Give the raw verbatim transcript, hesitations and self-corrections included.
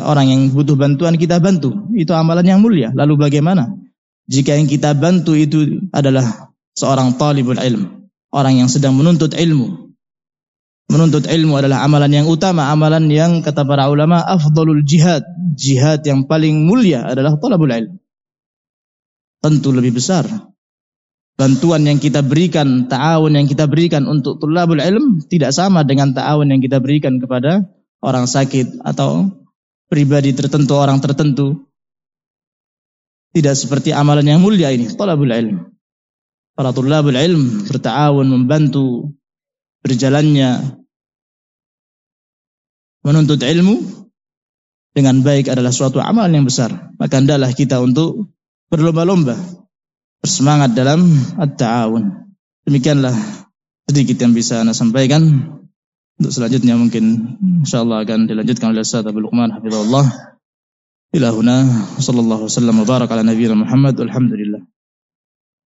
orang yang butuh bantuan kita bantu. Itu amalan yang mulia. Lalu bagaimana jika yang kita bantu itu adalah seorang talibul ilm, orang yang sedang menuntut ilmu? Menuntut ilmu adalah amalan yang utama, amalan yang kata para ulama afdalul jihad. Jihad yang paling mulia adalah talabul ilm. Tentu lebih besar bantuan yang kita berikan, ta'awun yang kita berikan untuk tulabul ilm tidak sama dengan ta'awun yang kita berikan kepada orang sakit atau pribadi tertentu, orang tertentu. Tidak seperti amalan yang mulia ini, talabul ilm. Para tulabul ilm berta'awun, membantu berjalannya menuntut ilmu dengan baik adalah suatu amal yang besar. Maka hendaklah kita untuk berlomba-lomba, bersemangat dalam at-ta'awun. Demikianlah sedikit yang bisa Anda sampaikan. Untuk selanjutnya mungkin insyaallah akan dilanjutkan oleh Ustaz Abdul Luqman hafizahullah. Ila huna sallallahu wasallam wa baraka ala nabiyina Muhammad walhamdulillah.